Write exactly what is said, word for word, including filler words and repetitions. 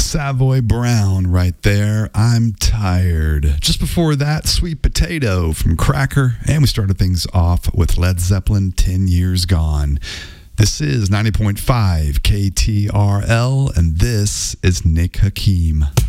Savoy Brown right there. I'm tired. Just before that, Sweet Potato from Cracker. And we started things off with Led Zeppelin, ten years Gone. This is ninety point five K T R L, and this is Nick Hakim.